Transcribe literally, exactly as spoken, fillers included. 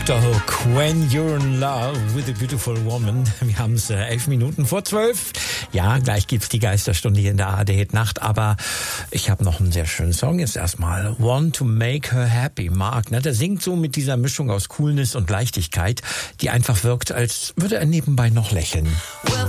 Doch, When You're in Love with a Beautiful Woman. Wir haben es äh, elf Minuten vor zwölf. Ja, gleich gibt's die Geisterstunde hier in der A R D Hit Nacht, aber ich habe noch einen sehr schönen Song. Jetzt erstmal Want to Make Her Happy. Mark, ne, der singt so mit dieser Mischung aus Coolness und Leichtigkeit, die einfach wirkt, als würde er nebenbei noch lächeln. Well,